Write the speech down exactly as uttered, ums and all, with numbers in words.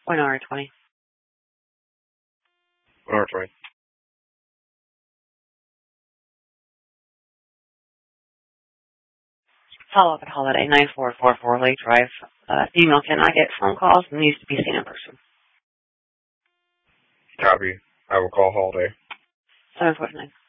One hour twenty. One hour twenty. Follow up at Holiday, nine four four four Lake Drive. Uh, female cannot get phone calls and needs to be seen in person. Copy. I will call Holiday. seven four nine.